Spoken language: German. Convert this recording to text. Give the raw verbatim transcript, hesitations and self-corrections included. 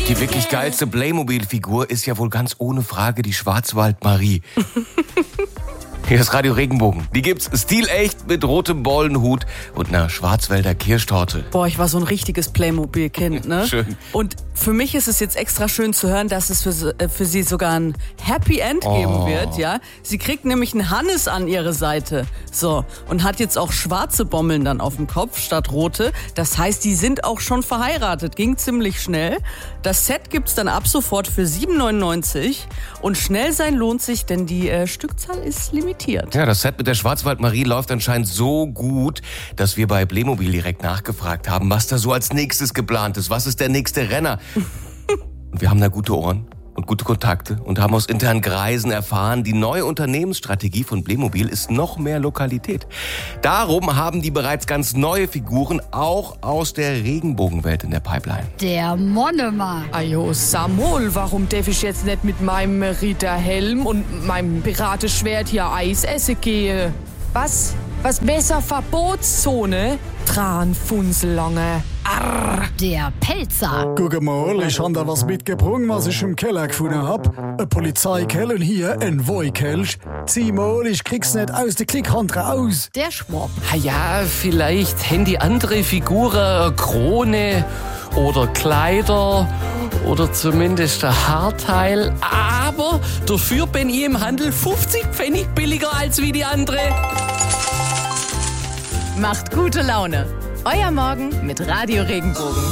Die wirklich geilste Playmobil-Figur ist ja wohl ganz ohne Frage die Schwarzwald-Marie. Hier ist Radio Regenbogen. Die gibt's stilecht mit rotem Bollenhut und einer Schwarzwälder Kirschtorte. Boah, ich war so ein richtiges Playmobil-Kind, ne? Schön. Und für mich ist es jetzt extra schön zu hören, dass es für, äh, für sie sogar ein Happy End Oh. geben wird, ja? Sie kriegt nämlich einen Hannes an ihre Seite. So. Und hat jetzt auch schwarze Bommeln dann auf dem Kopf statt rote. Das heißt, die sind auch schon verheiratet. Ging ziemlich schnell. Das Set gibt's dann ab sofort für sieben neunundneunzig. Und schnell sein lohnt sich, denn die äh, Stückzahl ist limitiert. Ja, das Set mit der Schwarzwald-Marie läuft anscheinend so gut, dass wir bei Playmobil direkt nachgefragt haben, was da so als nächstes geplant ist. Was ist der nächste Renner? Und wir haben da gute Ohren und gute Kontakte und haben aus internen Kreisen erfahren, die neue Unternehmensstrategie von Playmobil ist noch mehr Lokalität. Darum haben die bereits ganz neue Figuren auch aus der Regenbogenwelt in der Pipeline. Der Monomer. Ajo, Samuel, warum darf ich jetzt nicht mit meinem Ritterhelm und meinem Piratenschwert hier Eis essen gehen? Was? Was besser Verbotszone? Tranfunselange. Arr. Der Pelzer. Guck mal, ich hab da was mitgebracht, was ich im Keller gefunden hab. Ein Polizeikelch und hier ein Woikelch. Zieh mal, ich krieg's nicht aus der Klickhand raus. Der Schwab. Ah ja, vielleicht haben die andere Figuren eine Krone oder Kleider oder zumindest ein Haarteil. Aber dafür bin ich im Handel fünfzig Pfennig billiger als wie die andere. Macht gute Laune. Euer Morgen mit Radio Regenbogen.